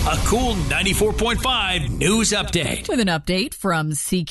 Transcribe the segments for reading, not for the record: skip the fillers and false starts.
A cool 94.5 news update. With an update from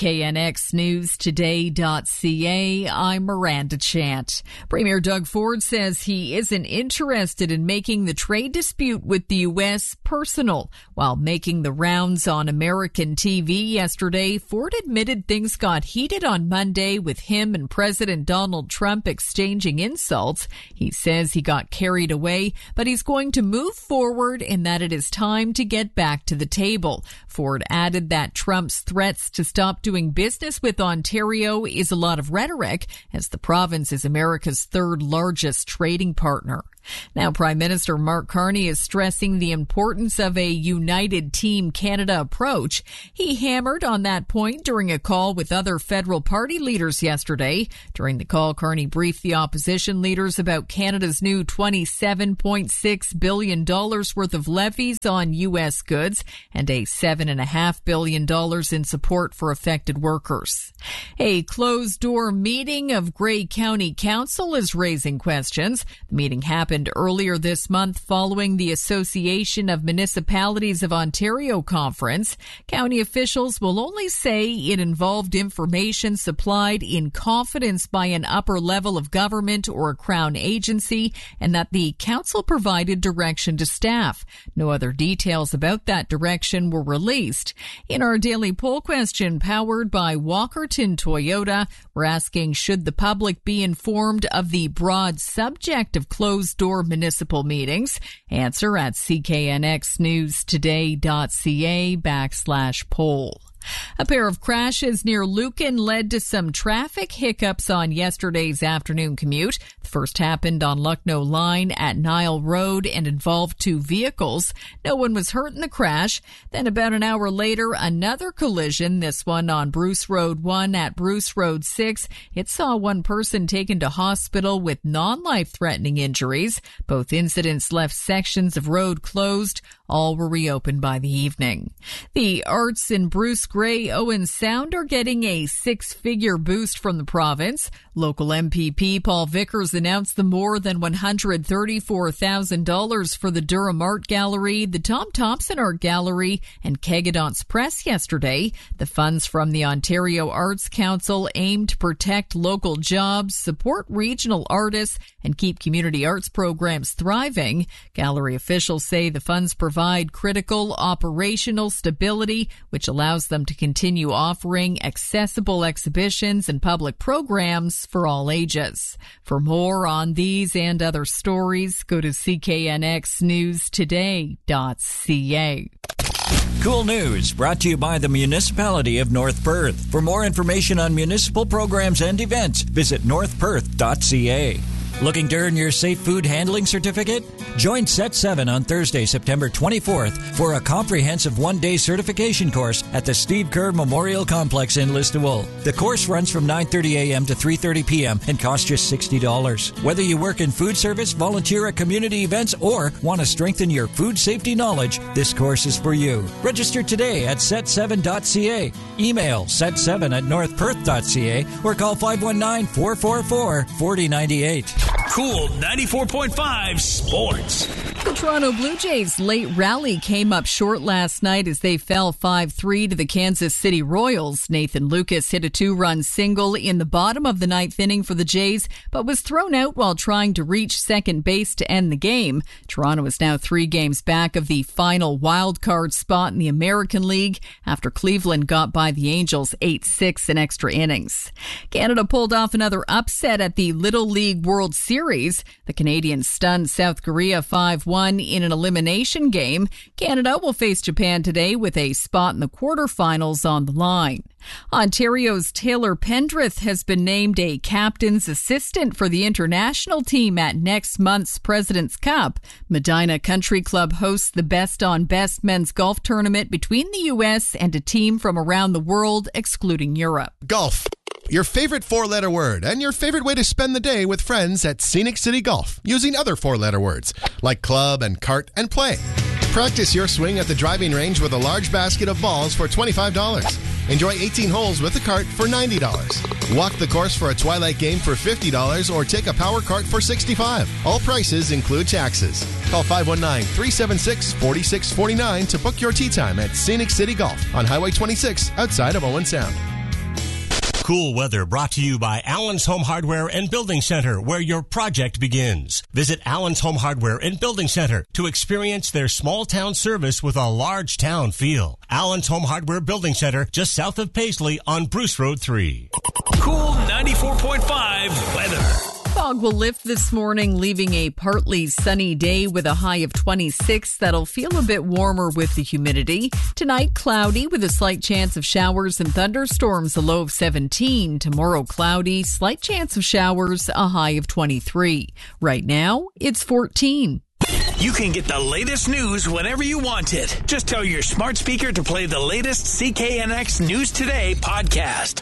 CKNXNewsToday.ca, I'm Miranda Chant. Premier Doug Ford says he isn't interested in making the trade dispute with the U.S. personal. While making the rounds on American TV yesterday, Ford admitted things got heated on Monday with him and President Donald Trump exchanging insults. He says he got carried away, but he's going to move forward and that it is time to get back to the table. Ford added that Trump's threats to stop doing business with Ontario is a lot of rhetoric, as the province is America's third largest trading partner. Now, Prime Minister Mark Carney is stressing the importance of a united Team Canada approach. He hammered on that point during a call with other federal party leaders yesterday. During the call, Carney briefed the opposition leaders about Canada's new $27.6 billion worth of levies on U.S. goods and a $7.5 billion in support for affected workers. A closed-door meeting of Grey County Council is raising questions. The meeting happened earlier this month following the Association of Municipalities of Ontario conference. County officials will only say it involved information supplied in confidence by an upper level of government or a Crown agency, and that the council provided direction to staff. No other details about that direction were released. In our daily poll question, powered by Walkerton Toyota, we're asking, should the public be informed of the broad subject of closed-door municipal meetings? Answer at cknxnewstoday.ca/poll. A pair of crashes near Lucan led to some traffic hiccups on yesterday's afternoon commute. The first happened on Lucknow Line at Nile Road and involved two vehicles. No one was hurt in the crash. Then about an hour later, another collision, this one on Bruce Road 1 at Bruce Road 6. It saw one person taken to hospital with non-life-threatening injuries. Both incidents left sections of road closed. All were reopened by the evening. The arts in Bruce Grey Owen Sound are getting a six-figure boost from the province. Local MPP Paul Vickers announced the more than $134,000 for the Durham Art Gallery, the Tom Thompson Art Gallery, and Kegadance Press yesterday. The funds from the Ontario Arts Council aim to protect local jobs, support regional artists, and keep community arts programs thriving. Gallery officials say the funds provide critical operational stability, which allows them to continue offering accessible exhibitions and public programs for all ages. For more on these and other stories, go to cknxnewstoday.ca. Cool News, brought to you by the Municipality of North Perth. For more information on municipal programs and events, visit northperth.ca. Looking to earn your Safe Food Handling Certificate? Join Set 7 on Thursday, September 24th for a comprehensive one-day certification course at the Steve Kerr Memorial Complex in Listowel. The course runs from 9:30 a.m. to 3:30 p.m. and costs just $60. Whether you work in food service, volunteer at community events, or want to strengthen your food safety knowledge, this course is for you. Register today at set7.ca. Email set7@northperth.ca or call 519-444-4098. Cool 94.5 Sports. The Toronto Blue Jays' late rally came up short last night as they fell 5-3 to the Kansas City Royals. Nathan Lucas hit a two-run single in the bottom of the ninth inning for the Jays, but was thrown out while trying to reach second base to end the game. Toronto is now 3 games back of the final wild card spot in the American League after Cleveland got by the Angels 8-6 in extra innings. Canada pulled off another upset at the Little League World Series. The Canadians stunned South Korea 5-1 in an elimination game. Canada will face Japan today with a spot in the quarterfinals on the line. Ontario's Taylor Pendrith has been named a captain's assistant for the international team at next month's President's Cup. Medina Country Club hosts the Best on Best men's golf tournament between the U.S. and a team from around the world, excluding Europe. Golf. Your favorite 4-letter word and your favorite way to spend the day with friends at Scenic City Golf using other 4-letter words like club and cart and play. Practice your swing at the driving range with a large basket of balls for $25. Enjoy 18 holes with a cart for $90. Walk the course for a twilight game for $50 or take a power cart for $65. All prices include taxes. Call 519-376-4649 to book your tee time at Scenic City Golf on Highway 26 outside of Owen Sound. Cool weather brought to you by Allen's Home Hardware and Building Center, where your project begins. Visit Allen's Home Hardware and Building Center to experience their small town service with a large town feel. Allen's Home Hardware Building Center, just south of Paisley on Bruce Road 3. Cool 94.5 weather. Fog will lift this morning, leaving a partly sunny day with a high of 26. That'll feel a bit warmer with the humidity. Tonight, cloudy with a slight chance of showers and thunderstorms, a low of 17. Tomorrow, cloudy, slight chance of showers, a high of 23. Right now, it's 14. You can get the latest news whenever you want it. Just tell your smart speaker to play the latest CKNX News Today podcast.